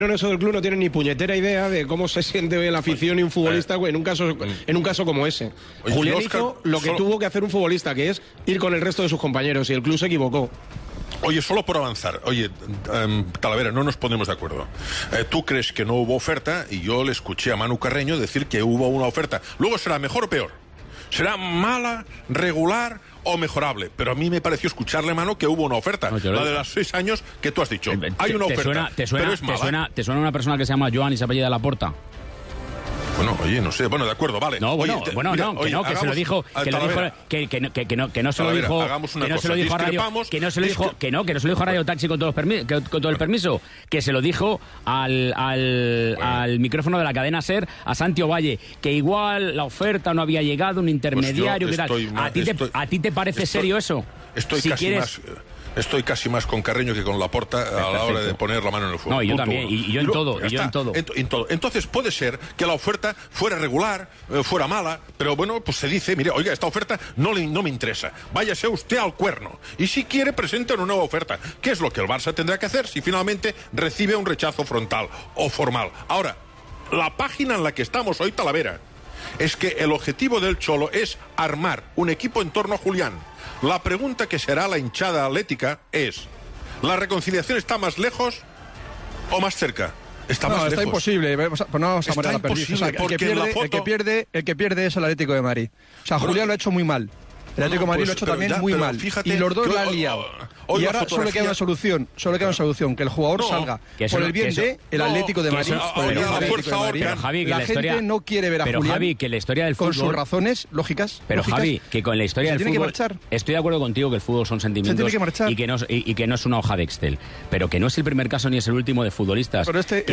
Eso del club no tiene ni puñetera idea de cómo se siente la afición y un futbolista en un caso como ese. Oye, Julián Oscar, hizo lo que tuvo que hacer un futbolista, que es ir con el resto de sus compañeros, y el club se equivocó. Oye, solo por avanzar. Oye, Talavera, no nos ponemos de acuerdo. Tú crees que no hubo oferta y yo le escuché a Manu Carreño decir que hubo una oferta. Luego será mejor o peor. Será mala, regular o mejorable. Pero a mí me pareció escucharle, Manu, que hubo una oferta. No, la de los 6 años que tú has dicho. Hay una oferta, pero es mala. ¿Te suena una persona que se llama Joan y se apellida Laporta? Bueno, oye, no sé, bueno, de acuerdo, vale. No, bueno, que se lo dijo, que no se lo dijo, que no se lo dijo a Radio, que no se lo dijo, que no se lo dijo a Radio Taxi con todo el permiso, que se lo dijo al micrófono de la cadena SER, a Santi Ovalle, que igual la oferta no había llegado, un intermediario, pues ¿A ti te parece serio eso? Estoy casi más con Carreño que con Laporta a la hora de poner la mano en el fuego. No, yo también, y yo en todo, en todo. Entonces puede ser que la oferta fuera regular, fuera mala, pero bueno, pues se dice, mire, oiga, esta oferta no me interesa, váyase usted al cuerno. Y si quiere, presenta una nueva oferta. ¿Qué es lo que el Barça tendrá que hacer si finalmente recibe un rechazo frontal o formal? Ahora, la página en la que estamos hoy, Talavera, es que el objetivo del Cholo es armar un equipo en torno a Julián. La pregunta que será la hinchada atlética es: ¿la reconciliación está más lejos o más cerca? Está más lejos. Está imposible. Vamos a poner la perdiz. O sea, el que pierde es el Atlético de Madrid. O sea, Julián lo ha hecho muy mal. El Atlético de Madrid lo ha hecho también muy mal. Fíjate, y los dos la han liado. Y ahora solo queda una solución. Que el jugador salga por el bien del Atlético de Madrid. La gente no quiere ver a Julián. Pero Javi, que la historia del fútbol, con sus razones lógicas. Pero Javi, que con la historia del fútbol, estoy de acuerdo contigo que el fútbol son sentimientos y que no es una hoja de Excel. Pero que no es el primer caso ni es el último de futbolistas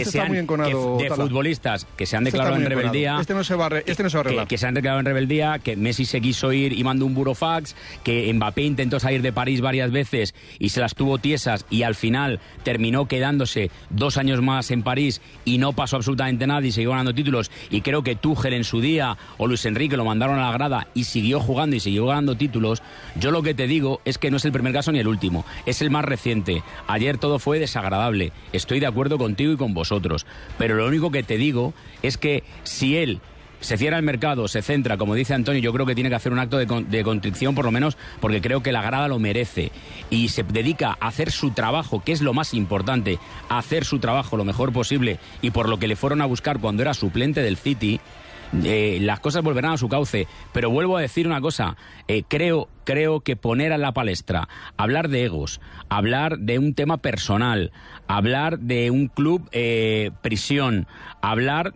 futbolistas que se han declarado en rebeldía. Este no se va a arreglar. Que se han declarado en rebeldía, que Messi se quiso ir y mandó un burofax, que Mbappé intentó salir de París varias veces y se las tuvo tiesas y al final terminó quedándose 2 años más en París y no pasó absolutamente nada y siguió ganando títulos. Y creo que Tuchel en su día o Luis Enrique lo mandaron a la grada y siguió jugando y siguió ganando títulos. Yo lo que te digo es que no es el primer caso ni el último, es el más reciente. Ayer todo fue desagradable, estoy de acuerdo contigo y con vosotros, pero lo único que te digo es que si él se cierra el mercado, se centra, como dice Antonio, yo creo que tiene que hacer un acto de contrición, por lo menos, porque creo que la grada lo merece, y se dedica a hacer su trabajo, que es lo más importante, a hacer su trabajo lo mejor posible, y por lo que le fueron a buscar cuando era suplente del City, las cosas volverán a su cauce. Pero vuelvo a decir una cosa, creo que poner a la palestra, hablar de egos, hablar de un tema personal, hablar de un club prisión, hablar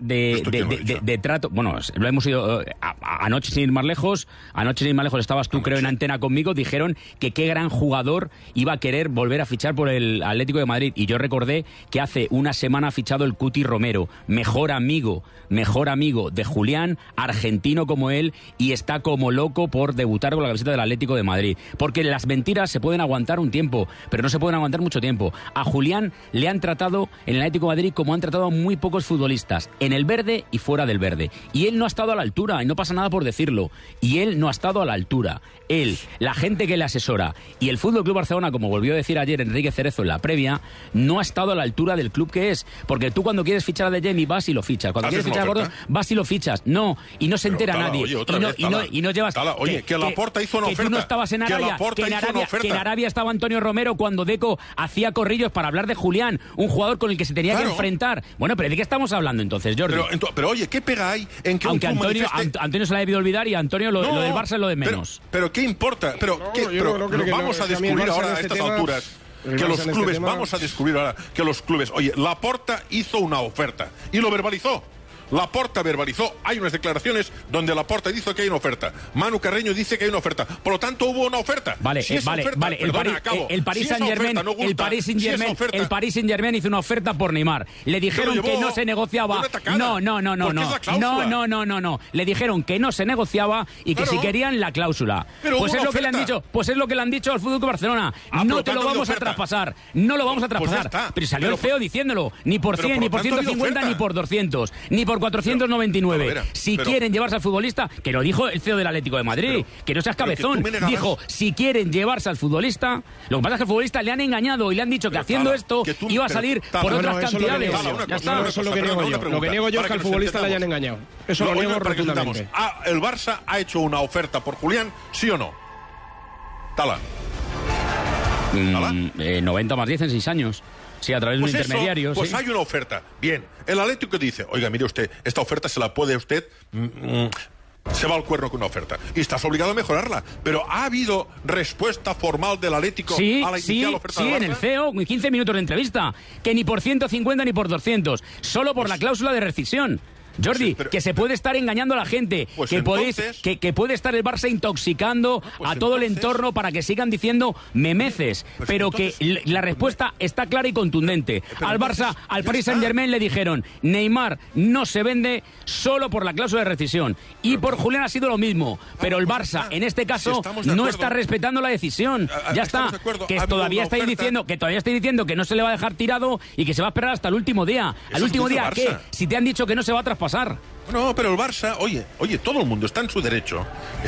de trato, bueno, lo hemos ido anoche sin ir más lejos, estabas tú creo en antena conmigo, dijeron que qué gran jugador iba a querer volver a fichar por el Atlético de Madrid, y yo recordé que hace una semana ha fichado el Cuti Romero, mejor amigo de Julián, argentino como él, y está como loco por debutar con la camiseta del Atlético de Madrid, porque las mentiras se pueden aguantar un tiempo, pero no se pueden aguantar mucho tiempo. A Julián le han tratado en el Atlético de Madrid como han tratado a muy pocos futbolistas, en el verde y fuera del verde, y él no ha estado a la altura, y no pasa nada por decirlo, y él no ha estado a la altura. Él, la gente que le asesora y el Fútbol Club Barcelona, como volvió a decir ayer Enrique Cerezo en la previa, no ha estado a la altura del club que es, porque tú cuando quieres fichar a De Jemi vas y lo fichas, cuando quieres fichar a Gordon vas y lo fichas, no, y no se entera nadie, y no llevas que Laporta hizo una oferta, que tú no estabas en Arabia, que en Arabia estaba Antonio Romero cuando Deco hacía corrillos para hablar de Julián, un jugador con el que se tenía que enfrentar. Bueno, pero ¿de qué estamos hablando entonces, Jordi? Pero oye, ¿qué pega hay en que aunque Antonio se la ha debido olvidar, y Antonio lo del Barça es lo de menos. Pero ¿qué importa? Vamos a descubrir ahora a estas alturas que los clubes, vamos a descubrir ahora que los clubes, oye, Laporta hizo una oferta y lo verbalizó. Laporta verbalizó, hay unas declaraciones donde Laporta dice que hay una oferta. Manu Carreño dice que hay una oferta. Por lo tanto, hubo una oferta. Vale, si el Paris Saint-Germain hizo una oferta por Neymar. Le dijeron que no se negociaba. No. Le dijeron que no se negociaba y que si querían la cláusula. Pues es lo que le han dicho. Pues es lo que le han dicho al Fútbol Club Barcelona. No te lo vamos a traspasar. No lo vamos a traspasar. Pero salió el CEO diciéndolo. Ni por 100, ni por 150, ni por 200, ni por 499. Si quieren llevarse al futbolista, que lo dijo el CEO del Atlético de Madrid, que no seas cabezón, dijo, si quieren llevarse al futbolista, lo que pasa es que al futbolista le han engañado y le han dicho que haciendo esto iba a salir por otras cantidades. Ya está, eso es lo que niego yo. Lo que niego yo es que al futbolista le hayan engañado. Eso lo niego rotundamente. ¿El Barça ha hecho una oferta por Julián, sí o no? Tala. 90 más 10 en 6 años. Sí, a través de un intermediario. Pues hay una oferta. Bien, el Atlético dice, oiga, mire usted, esta oferta se la puede usted... se va al cuerno con una oferta. Y estás obligado a mejorarla. Pero ¿ha habido respuesta formal del Atlético a la inicial oferta del Barça? Sí, en el CEO, 15 minutos de entrevista. Que ni por 150 ni por 200. Solo por la cláusula de rescisión. Jordi, que se puede estar engañando a la gente, que puede estar el Barça intoxicando a todo el entorno para que sigan diciendo memeces, pero que la respuesta está clara y contundente. Al Barça, al Paris Saint-Germain le dijeron, Neymar no se vende solo por la cláusula de rescisión, y por Julián ha sido lo mismo, pero el Barça en este caso no está respetando la decisión. Ya está, que todavía estáis diciendo que no se le va a dejar tirado y que se va a esperar hasta el último día. ¿Al último día qué? Si te han dicho que no se va a traspasar. No, pero el Barça, oye, todo el mundo está en su derecho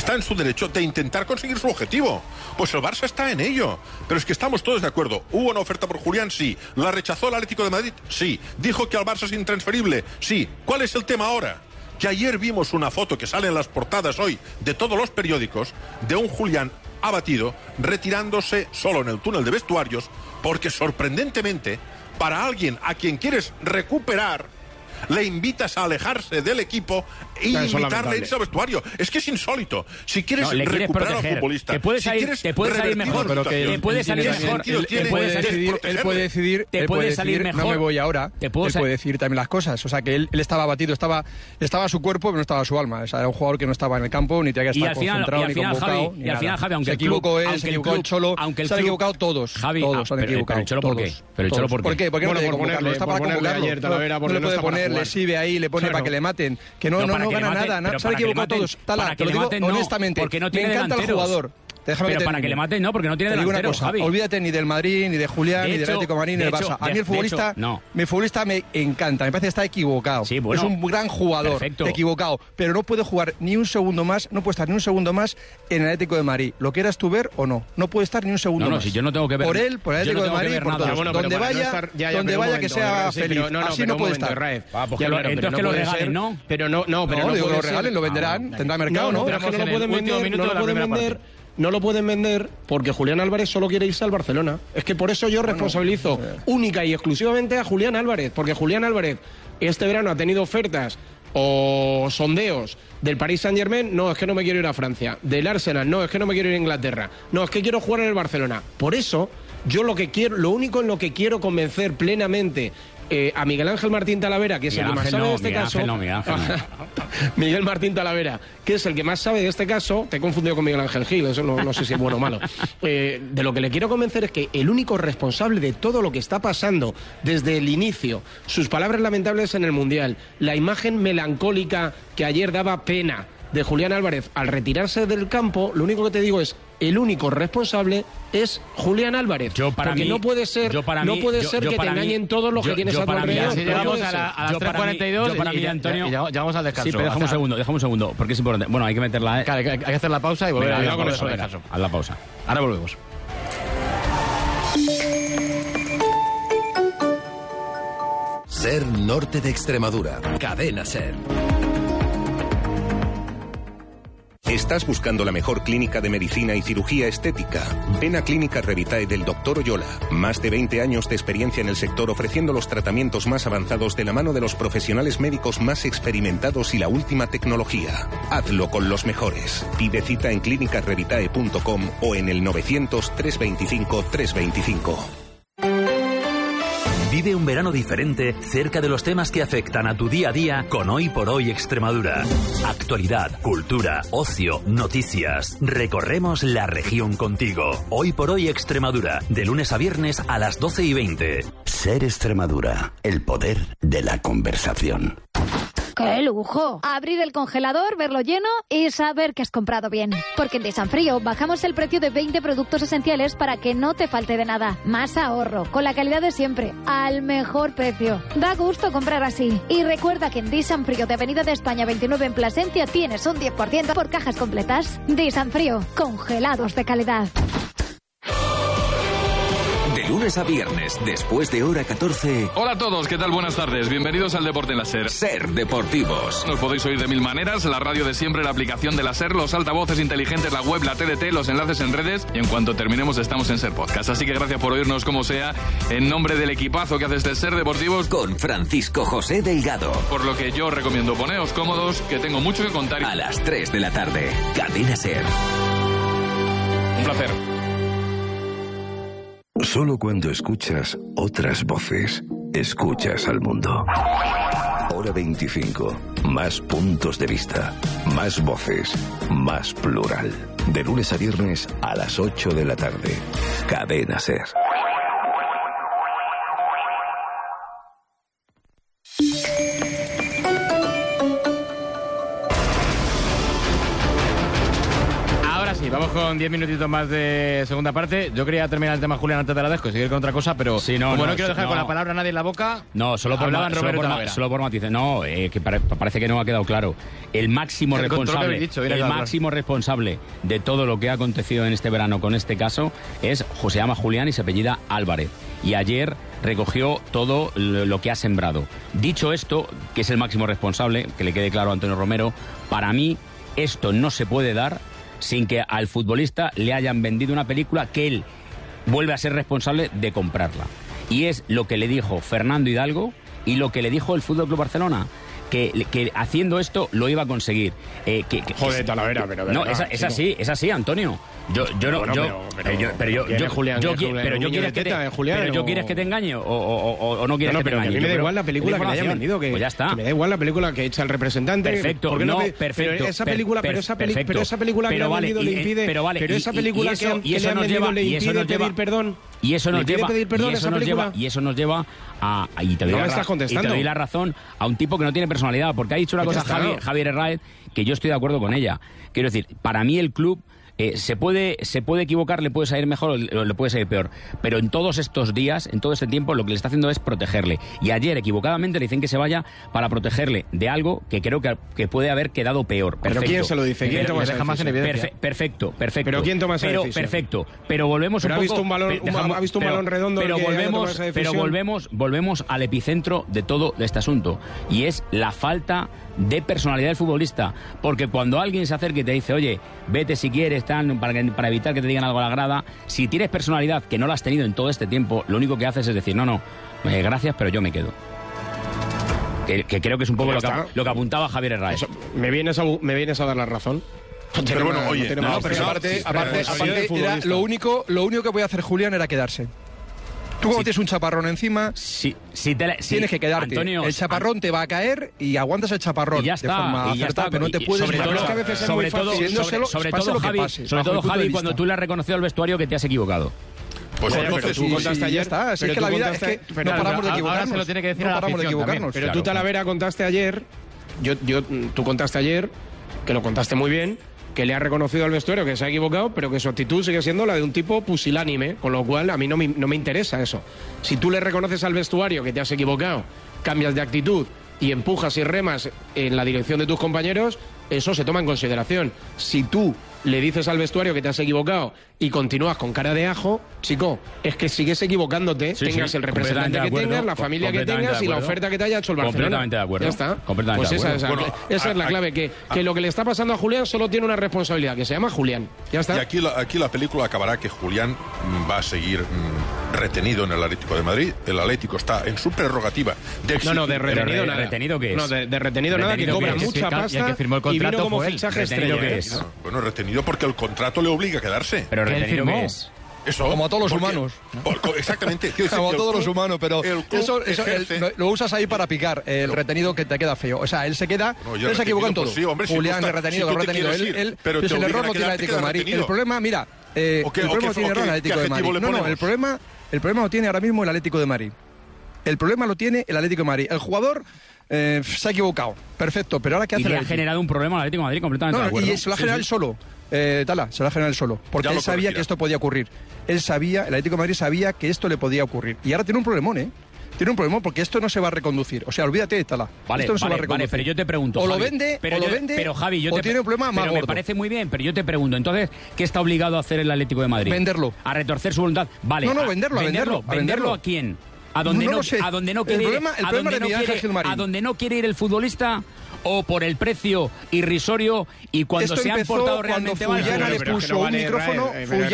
de intentar conseguir su objetivo. Pues el Barça está en ello. Pero es que estamos todos de acuerdo. ¿Hubo una oferta por Julián? Sí. ¿La rechazó el Atlético de Madrid? Sí. ¿Dijo que al Barça es intransferible? Sí. ¿Cuál es el tema ahora? Que ayer vimos una foto que sale en las portadas hoy de todos los periódicos de un Julián abatido retirándose solo en el túnel de vestuarios porque sorprendentemente para alguien a quien quieres recuperar le invitas a alejarse del equipo e invitarle a irse al vestuario. Es que es insólito. Si quieres recuperar al futbolista, te puede salir mejor, pero que él puede salir mejor. Él puede decidir, no me voy ahora. Él puede decir también las cosas. O sea, que él estaba abatido, estaba su cuerpo, pero no estaba su alma. O sea, era un jugador que no estaba en el campo, ni tenía que estar concentrado, ni convocado. Y al final, Javi, aunque se equivocó él, se equivocó el Cholo, se han equivocado todos. Todos se han equivocado. ¿Pero el Cholo por qué? ¿Por qué? Porque no puede convocarlo. Está para convocarlo. No le puede poner, le sirve ahí, le pone para que le maten. Que no gana nada. Se han equivocado todos. Tala, te lo digo honestamente. Me encanta el jugador. Pero para que le maten, no, porque no tiene delantero, Javi. Olvídate ni del Madrid, ni de Julián, ni del Atlético de Madrid, ni del Barça. A mí el futbolista me encanta, me parece que está equivocado. Sí, bueno, es un gran jugador, equivocado, pero no puede jugar ni un segundo más, no puede estar ni un segundo más en el Atlético de Madrid. ¿Lo quieras tú ver o no? No puede estar ni un segundo más. Si yo no tengo que ver. Por él, por el Atlético de Madrid, por todos. Donde vaya que sea feliz. Así no puede estar. Entonces que lo regalen, ¿no? Pero no lo regalen, lo venderán, tendrá mercado, ¿no? Pero es que no lo pueden vender. No lo pueden vender porque Julián Álvarez solo quiere irse al Barcelona. Es que por eso yo responsabilizo única y exclusivamente a Julián Álvarez, porque Julián Álvarez este verano ha tenido ofertas o sondeos del Paris Saint-Germain. No, es que no me quiero ir a Francia. Del Arsenal, no, es que no me quiero ir a Inglaterra. No, es que quiero jugar en el Barcelona. Por eso yo lo único en lo que quiero convencer plenamente a Miguel Ángel Martín Talavera, que es el que más sabe de este caso. Miguel Martín Talavera, que es el que más sabe de este caso. Te he confundido con Miguel Ángel Gil, eso no sé si es bueno o malo. De lo que le quiero convencer es que el único responsable de todo lo que está pasando desde el inicio, sus palabras lamentables en el Mundial, la imagen melancólica que ayer daba pena de Julián Álvarez al retirarse del campo, lo único que te digo es, el único responsable es Julián Álvarez. Porque no puede ser que te engañen todos los que tienes a tu alrededor. Si llegamos a las 3:42 Antonio, ya vamos al descanso. Sí, pero déjame un segundo, porque es importante. Bueno, hay que meterla. Claro, hay que hacer la pausa y volver a con eso. Haz la pausa. Ahora volvemos. Ser Norte de Extremadura. Cadena Ser. ¿Estás buscando la mejor clínica de medicina y cirugía estética? Ven a Clínica Revitae del Dr. Oyola. Más de 20 años de experiencia en el sector ofreciendo los tratamientos más avanzados de la mano de los profesionales médicos más experimentados y la última tecnología. Hazlo con los mejores. Pide cita en clinicarevitae.com o en el 900-325-325. Vive un verano diferente cerca de los temas que afectan a tu día a día con Hoy por Hoy Extremadura. Actualidad, cultura, ocio, noticias. Recorremos la región contigo. Hoy por Hoy Extremadura, de lunes a viernes a las 12:20. Ser Extremadura, el poder de la conversación. ¡Qué lujo! Abrir el congelador, verlo lleno y saber que has comprado bien. Porque en Disanfrío bajamos el precio de 20 productos esenciales para que no te falte de nada. Más ahorro, con la calidad de siempre, al mejor precio. Da gusto comprar así. Y recuerda que en Disanfrío de Avenida de España 29 en Plasencia tienes un 10% por cajas completas. Disanfrío, congelados de calidad. De lunes a viernes, después de hora 14. Hola a todos, ¿qué tal? Buenas tardes. Bienvenidos al Deporte en la SER. SER Deportivos. Nos podéis oír de mil maneras, la radio de siempre, la aplicación de la SER, los altavoces inteligentes, la web, la TDT, los enlaces en redes, y en cuanto terminemos estamos en SER Podcast. Así que gracias por oírnos como sea, en nombre del equipazo que hace este SER Deportivos. Con Francisco José Delgado. Por lo que yo recomiendo poneos cómodos, que tengo mucho que contar. A las 3 de la tarde, Cadena SER. Un placer. Solo cuando escuchas otras voces, escuchas al mundo. Hora 25. Más puntos de vista. Más voces. Más plural. De lunes a viernes a las 8 de la tarde. Cadena SER. Vamos con 10 minutitos más de segunda parte. Yo quería terminar el tema Julián antes de la Desco y seguir con otra cosa, pero sí, no quiero dejar con la palabra a nadie en la boca. No, solo por matices. No, que parece que no ha quedado claro. El máximo responsable de todo lo que ha acontecido en este verano con este caso se llama Julián y se apellida Álvarez. Y ayer recogió todo lo que ha sembrado. Dicho esto, que es el máximo responsable, que le quede claro a Antonio Romero, para mí esto no se puede dar sin que al futbolista le hayan vendido una película que él vuelve a ser responsable de comprarla. Y es lo que le dijo Fernando Hidalgo y lo que le dijo el Fútbol Club Barcelona, que haciendo esto lo iba a conseguir. Joder, Talavera, pero no, es así, Antonio. Yo quieres que te engañe o no quieres que te engañe. A mí me da igual la película que le hayan vendido, pues ya está. Que me da igual la película que echa el representante. Perfecto, pero esa película que le han vendido le impide. Pero esa película que le han vendido le impide pedir perdón. Y eso nos lleva a y te doy la razón a un tipo que no tiene personalidad, porque ha dicho una cosa Javier Herráez que yo estoy de acuerdo con ella. Quiero decir, para mí el club se puede equivocar, le puede salir mejor o le puede salir peor, pero en todos estos días, en todo este tiempo, lo que le está haciendo es protegerle. Y ayer, equivocadamente, le dicen que se vaya para protegerle de algo que creo que puede haber quedado peor. Perfecto. ¿Pero quién se lo dice? ¿Quién toma esa decisión? Perfecto. ¿Pero quién toma esa decisión? Perfecto. Pero volvemos ¿Ha visto un balón redondo? Pero volvemos al epicentro de todo este asunto, y es la falta de personalidad del futbolista. Porque cuando alguien se acerca y te dice, oye, vete si quieres, para evitar que te digan algo a la grada, si tienes personalidad, que no la has tenido en todo este tiempo, lo único que haces es decir, no, gracias, pero yo me quedo. Que creo que es un poco lo que apuntaba Javier Herráez. ¿Me vienes a dar la razón? Pero bueno, oye, aparte lo único que podía hacer Julián era quedarse. Tú cuando tienes un chaparrón encima, tienes que quedarte. Antonio, el chaparrón te va a caer y aguantas el chaparrón de forma acertada, pero no te puedes... Sobre todo, Javi, cuando tú le has reconocido al vestuario que te has equivocado. Pues entonces tú contaste ayer. Está, así es que la vida es que no paramos de equivocarnos. Ahora se lo tiene que decir a la afición también. Pero tú, Talavera, contaste ayer, tú contaste ayer, que lo contaste muy bien, que le ha reconocido al vestuario que se ha equivocado, pero que su actitud sigue siendo la de un tipo pusilánime, con lo cual a mí no me interesa eso. Si tú le reconoces al vestuario que te has equivocado, cambias de actitud y empujas y remas en la dirección de tus compañeros, eso se toma en consideración. Si tú le dices al vestuario que te has equivocado y continúas con cara de ajo, chico, es que sigues equivocándote, tengas el representante que tengas, la familia que tengas y la oferta que te haya hecho el Barcelona. Completamente de acuerdo. Ya está. Completamente pues esa es la clave, que lo que le está pasando a Julián solo tiene una responsabilidad, que se llama Julián. Ya está. Y aquí la película acabará que Julián va a seguir retenido en el Atlético de Madrid. El Atlético está en su prerrogativa de éxito. No, de retenido nada. ¿Retenido qué es? No, de retenido nada, que cobra mucha pasta y vino como fichaje estrella. Bueno, retenido porque el contrato le obliga a quedarse. Pero retenido qué es. Eso, como a todos los humanos. Exactamente. Como a todos los humanos, pero eso lo usas ahí para picar, el retenido que te queda feo. O sea, él se queda, él se equivoca en todo. Sí, hombre, Julián de retenido, pero el error no tiene el Atlético de Madrid. El problema, mira, el problema no tiene error el Atlético de Madrid. No, el problema lo tiene ahora mismo el Atlético de Madrid. El problema lo tiene el Atlético de Madrid. El jugador se ha equivocado, perfecto, pero ahora ¿qué hace? Y le ha generado un problema al Atlético de Madrid completamente de acuerdo. Y se lo ha generado él solo. Tala, se lo ha generado él solo, porque él sabía que esto podía ocurrir. El Atlético de Madrid sabía que esto le podía ocurrir. Y ahora tiene un problemón, Tiene un problema porque esto no se va a reconducir. O sea, olvídate de Tala. Esto no se va a reconducir. Pero yo te pregunto, o Javi, lo vende, pero Javi, o tiene un problema más gordo. Me parece muy bien, pero yo te pregunto, entonces, ¿qué está obligado a hacer el Atlético de Madrid? Venderlo. A retorcer su voluntad. Vale. No, venderlo. ¿Venderlo a quién? ¿A donde no quiere ir el futbolista? ¿O por el precio irrisorio y cuando se han portado realmente mal? Fullana le puso un micrófono,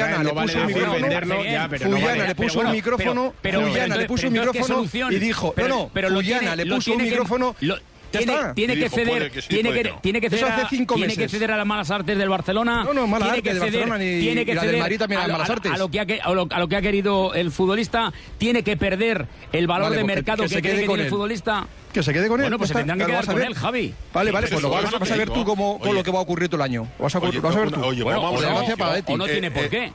Fullana le puso un micrófono y dijo, Fullana le puso un micrófono. Tiene que ceder a las malas artes del Barcelona. No, malas artes del Barcelona ni la del Madrid también a las malas artes. A lo que ha querido el futbolista, tiene que perder el valor de mercado que cree que tiene el futbolista. Que se quede con él. Bueno, pues se tendrán que quedar con él, Javi. Vale, pues lo vas a ver tú con lo que va a ocurrir todo el año. Vas a ver tú. Oye, vamos a ver. O no tiene por qué.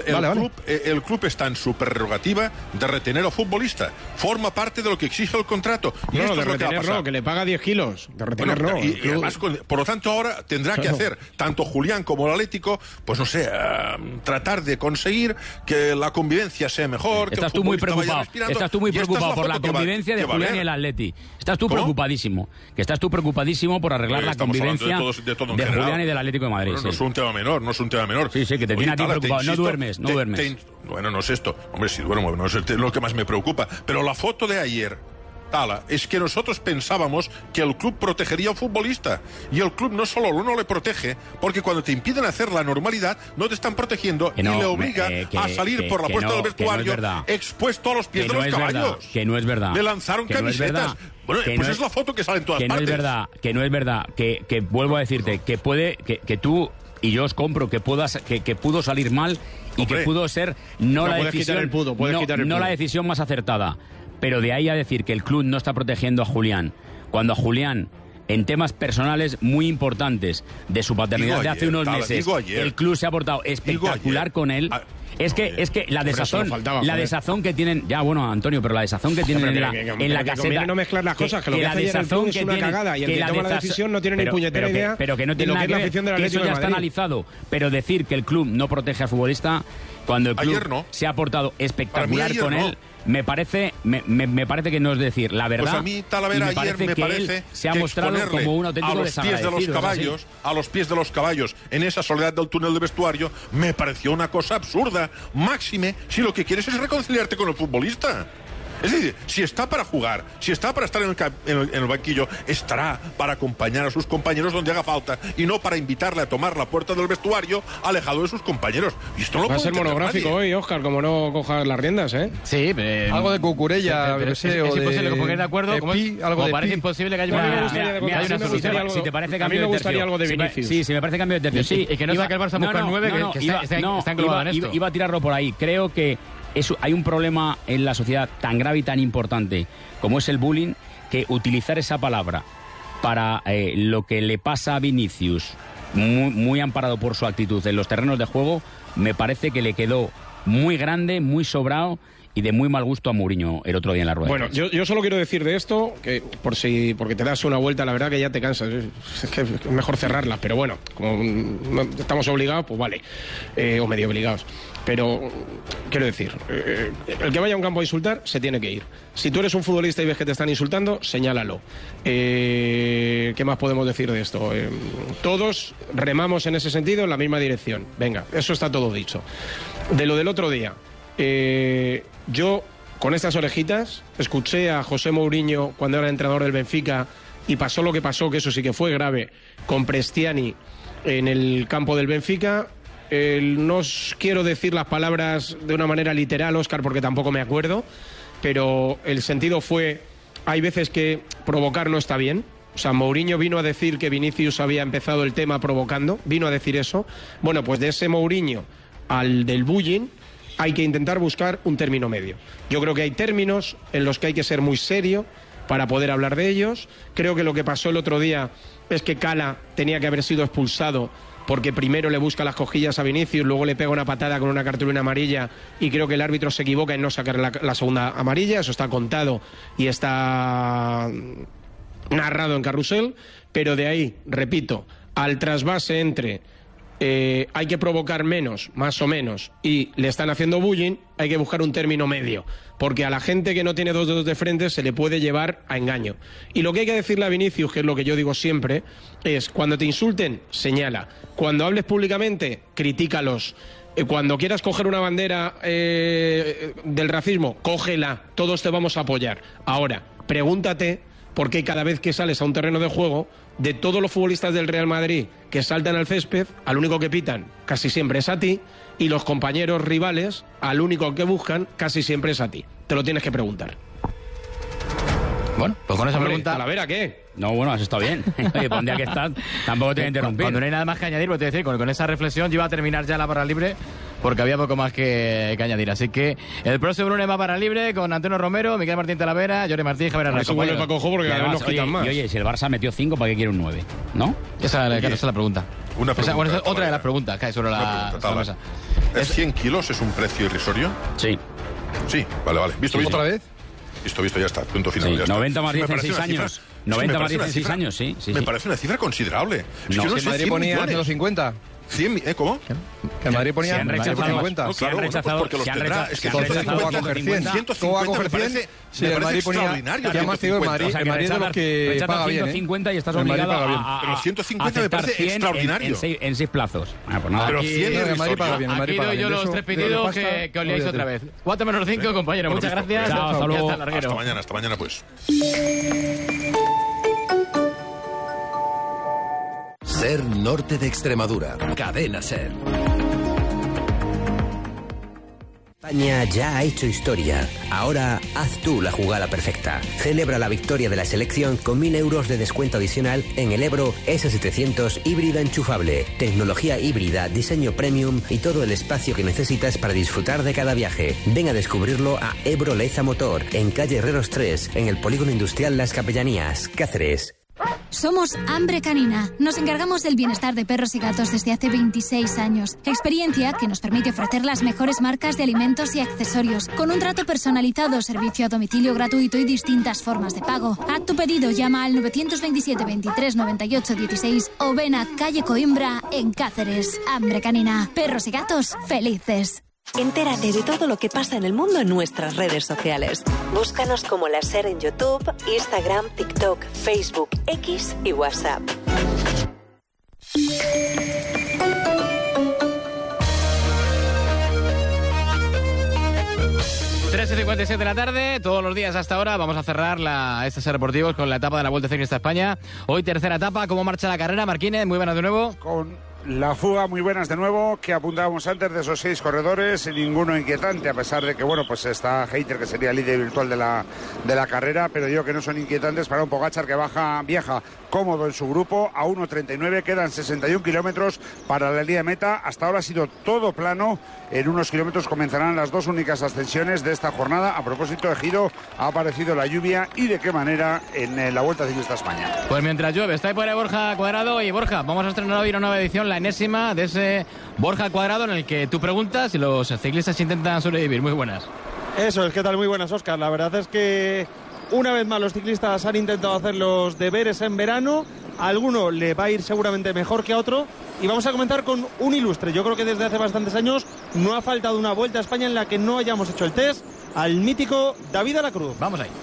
El club está en su prerrogativa de retener al futbolista. Forma parte de lo que exige el contrato. Y esto es lo que va a pasar. Que le paga 10 kilos. De retenerlo. Y además, por lo tanto, ahora tendrá que hacer, tanto Julián como el Atlético, pues no sé, tratar de conseguir que la convivencia sea mejor. Estás tú muy preocupado. Estás tú muy preocupado por la convivencia de Julián y el Atleti. Estás tú preocupadísimo. Que estás tú preocupadísimo por arreglar la convivencia de Julián y del Atlético de Madrid. No es un tema menor, Sí, que te tiene a ti preocupado. No duermes. Bueno, no es esto. Hombre, si duermo, no es lo que más me preocupa. Pero la foto de ayer, Tala, es que nosotros pensábamos que el club protegería al futbolista. Y el club no solo no le protege, porque cuando te impiden hacer la normalidad, no te están protegiendo y le obliga a salir por la puerta del vestuario expuesto a los pies de los caballos. Que no es verdad. Le lanzaron camisetas. Bueno, pues es la foto que sale en todas partes. No es verdad. Que vuelvo a decirte, que tú y yo os compro que pudo salir mal y que pudo ser la decisión más acertada. Pero de ahí a decir que el club no está protegiendo a Julián, cuando a Julián, en temas personales muy importantes de su paternidad de hace unos meses, el club se ha portado espectacular con él. Es que la desazón que tienen, ya bueno, Antonio, pero la desazón que tienen en la caseta, no mezclar las cosas, que lo que hace ayer el club es una cagada y el que toma la decisión no tiene ni puñetera idea pero que no tiene de lo que es la afición del Atlético de Madrid. Eso ya está analizado, pero decir que el club no protege al futbolista cuando el club se ha portado espectacular con él, me parece que no es decir la verdad. Pues a mí, Talavera, ayer me parece se ha mostrado como un auténtico desagradecido. A los pies de los caballos, en esa soledad del túnel de vestuario, me pareció una cosa absurda. Máxime, si lo que quieres es reconciliarte con el futbolista. Es decir, si está para jugar, si está para estar en el banquillo, estará para acompañar a sus compañeros donde haga falta y no para invitarle a tomar la puerta del vestuario alejado de sus compañeros. Y esto no va a ser monográfico hoy, Óscar, como no cojas las riendas, ¿eh? Sí, algo de Cucurella, es imposible que pongáis de acuerdo. Parece imposible que haya una solución. Si te parece cambio de tercio. A mí me gustaría algo de Vinicius. Sí, si me parece cambio de tercio. Sí, y que no saque el Barça a buscar 9, que está englobado en esto. Iba a tirarlo por ahí. Creo que hay un problema en la sociedad tan grave y tan importante como es el bullying, que utilizar esa palabra para lo que le pasa a Vinicius, muy amparado por su actitud en los terrenos de juego, me parece que le quedó muy grande, muy sobrado y de muy mal gusto a Mourinho el otro día en la rueda. Bueno, yo solo quiero decir de esto, que porque te das una vuelta, la verdad que ya te cansas, es que es mejor cerrarla, pero bueno, como no estamos obligados, pues vale, o medio obligados. Pero, quiero decir, el que vaya a un campo a insultar, se tiene que ir. Si tú eres un futbolista y ves que te están insultando, señálalo. ¿Qué más podemos decir de esto? Todos remamos en ese sentido en la misma dirección. Venga, eso está todo dicho. De lo del otro día, yo, con estas orejitas, escuché a José Mourinho cuando era entrenador del Benfica y pasó lo que pasó, que eso sí que fue grave, con Prestiani en el campo del Benfica. No os quiero decir las palabras de una manera literal, Óscar, porque tampoco me acuerdo, pero el sentido fue, hay veces que provocar no está bien. O sea, Mourinho vino a decir que Vinicius había empezado el tema provocando, vino a decir eso. Bueno, pues de ese Mourinho al del bullying hay que intentar buscar un término medio. Yo creo que hay términos en los que hay que ser muy serio para poder hablar de ellos. Creo que lo que pasó el otro día es que Cala tenía que haber sido expulsado porque primero le busca las cosquillas a Vinicius, luego le pega una patada con una cartulina amarilla y creo que el árbitro se equivoca en no sacar la segunda amarilla. Eso está contado y está narrado en Carrusel, pero de ahí, repito, al trasvase entre hay que provocar menos, más o menos, y le están haciendo bullying, hay que buscar un término medio, porque a la gente que no tiene dos dedos de frente se le puede llevar a engaño. Y lo que hay que decirle a Vinicius, que es lo que yo digo siempre, es cuando te insulten, señala. Cuando hables públicamente, critícalos. Cuando quieras coger una bandera del racismo, cógela, todos te vamos a apoyar. Ahora, pregúntate por qué cada vez que sales a un terreno de juego, de todos los futbolistas del Real Madrid que saltan al césped, al único que pitan casi siempre es a ti, y los compañeros rivales, al único que buscan casi siempre es a ti. Te lo tienes que preguntar. Bueno, pues con esa pregunta... ¿Talavera qué? No, bueno, has estado bien. Oye, por un día que estás, tampoco te voy a interrumpir. Cuando no hay nada más que añadir, pues te voy a decir, con esa reflexión yo iba a terminar ya la barra libre, porque había poco más que añadir. Así que el próximo lunes va barra libre con Antonio Romero, Miguel Martín Talavera, Llore Martín, Javier Arrasco. Eso vuelve Paco Jo, porque cada vez nos quitan más. Y oye, si el Barça metió 5, ¿para qué quiere un 9? ¿No? Esa es la pregunta. Una pregunta, bueno, esa es otra de las preguntas que hay sobre la mesa. ¿Es 100 kilos es un precio irrisorio? Sí. Sí, vale. ¿Visto? ¿Otra vez? Visto, ya está, punto final. Sí, ya está. 90 más 10 en 6 años. 90 más 10 en 6 años, sí. Me parece una cifra considerable. No, es que Madrid ponía 150. 100, ¿cómo? Que el Madrid ponía 150. Claro, porque los tendrá. Es que entonces ¿cómo va a coger 100? 150 me parece extraordinario. Que además digo, el Madrid es de los que paga bien. 150 y estás obligado a... Pero 150 me parece extraordinario. En 6 plazos. Pues nada. Pero 100 el Madrid paga bien. Aquí doy yo los 3 pedidos que os leáis otra vez. 4 menos 5, compañero. Muchas gracias. Hasta luego. Hasta mañana pues. Ser Norte de Extremadura. Cadena Ser. España ya ha hecho historia. Ahora haz tú la jugada perfecta. Celebra la victoria de la selección con 1.000 euros de descuento adicional en el Ebro S700 híbrido enchufable. Tecnología híbrida, diseño premium y todo el espacio que necesitas para disfrutar de cada viaje. Ven a descubrirlo a Ebro Leza Motor, en calle Herreros 3, en el Polígono Industrial Las Capellanías, Cáceres. Somos Hambre Canina. Nos encargamos del bienestar de perros y gatos desde hace 26 años. Experiencia que nos permite ofrecer las mejores marcas de alimentos y accesorios, con un trato personalizado, servicio a domicilio gratuito y distintas formas de pago. Haz tu pedido, llama al 927 23 98 16 o ven a calle Coimbra en Cáceres. Hambre Canina. Perros y gatos felices. Entérate de todo lo que pasa en el mundo en nuestras redes sociales. Búscanos como La Ser en YouTube, Instagram, TikTok, Facebook, X y WhatsApp. 13:57 de la tarde, todos los días hasta ahora vamos a cerrar este Ser Deportivos con la etapa de la Vuelta Ciclista a España. Hoy tercera etapa, ¿cómo marcha la carrera? Marquínez, muy buenas de nuevo. Con la fuga, muy buenas de nuevo, que apuntábamos antes de esos 6 corredores, ninguno inquietante, a pesar de que, bueno, pues está Hayter, que sería el líder virtual de la carrera, pero yo que no son inquietantes para un Pogačar que viaja cómodo en su grupo, a 1.39, quedan 61 kilómetros para la línea de meta. Hasta ahora ha sido todo plano. En unos kilómetros comenzarán las 2 únicas ascensiones de esta jornada. A propósito de giro, ha aparecido la lluvia, y de qué manera en la Vuelta Ciclista a España. Pues mientras llueve, está ahí por ahí Borja Cuadrado. Y Borja, vamos a estrenar hoy una nueva edición, la enésima de ese Borja Cuadrado, en el que tú preguntas y los ciclistas intentan sobrevivir. Muy buenas. Eso es, ¿qué tal? Muy buenas, Óscar. La verdad es que una vez más los ciclistas han intentado hacer los deberes en verano. A alguno le va a ir seguramente mejor que a otro. Y vamos a comenzar con un ilustre. Yo creo que desde hace bastantes años no ha faltado una Vuelta a España en la que no hayamos hecho el test al mítico David de la Cruz. Vamos ahí.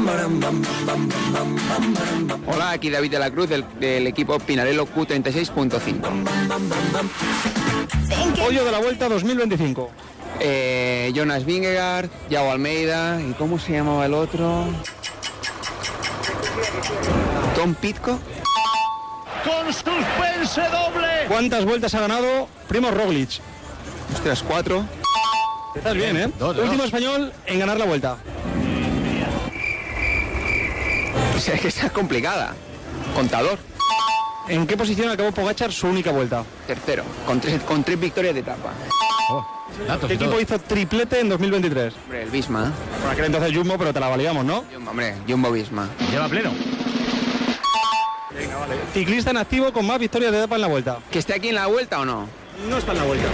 Hola, aquí David de la Cruz del equipo Pinarello Q36.5. Pollo de la Vuelta 2025. Jonas Vingegaard, Yago Almeida, ¿y cómo se llamaba el otro? Tom Pitcock. Con suspense doble. ¿Cuántas vueltas ha ganado Primož Roglič? Ostras, 4. Estás bien, ¿eh? Último español en ganar la Vuelta. O sea, que está complicada. Contador. ¿En qué posición acabó Pogačar su única vuelta? Tercero, con 3 victorias de etapa. ¿Qué equipo hizo triplete en 2023? Hombre, el Visma. Por aquel entonces Jumbo, pero te la validamos, ¿no? Jumbo Visma. Lleva pleno. Venga, vale. Ciclista en activo con más victorias de etapa en la Vuelta. ¿Que esté aquí en la Vuelta o no? No está en la Vuelta.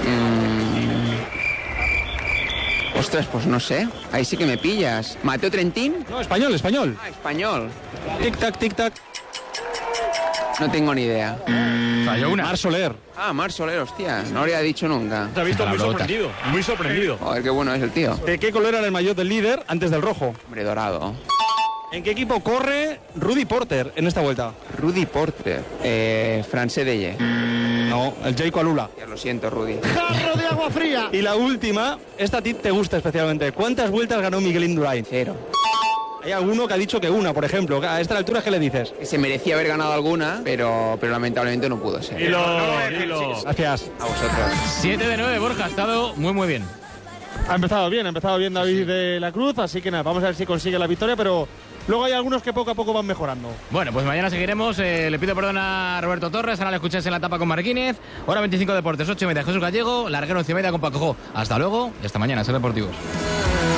Ostras, pues no sé. Ahí sí que me pillas. ¿Mateo Trentín? No, español. Ah, español. Tic-tac, tic-tac. No tengo ni idea. Falló una. Mar Soler. Ah, Mar Soler, hostia. No lo habría dicho nunca. Te ha visto muy sorprendido. Joder, qué bueno es el tío. ¿De qué color era el maillot del líder antes del rojo? Hombre, dorado. ¿En qué equipo corre Rudy Porter en esta Vuelta? Rudy Porter. Francés Deye. No, el Jayco Alula. Ya lo siento, Rudy. ¡Jarro de agua fría! Y la última, esta a ti te gusta especialmente. ¿Cuántas vueltas ganó Miguel Indurain? 0. Hay alguno que ha dicho que una, por ejemplo. A esta altura, ¿qué le dices? Que se merecía haber ganado alguna, pero lamentablemente no pudo ser. Dilo. Gracias. A vosotros. 7 de 9, Borja. Ha estado muy bien. Ha empezado bien David de la Cruz, así que nada, vamos a ver si consigue la victoria, pero luego hay algunos que poco a poco van mejorando. Bueno, pues mañana seguiremos. Le pido perdón a Roberto Torres, ahora le escucháis en la tapa con Marquínez. Hora 25 Deportes, 8:30 Jesús Gallego, Larguero 11:30 con Paco Jo. Hasta luego y hasta mañana, Ser Deportivos.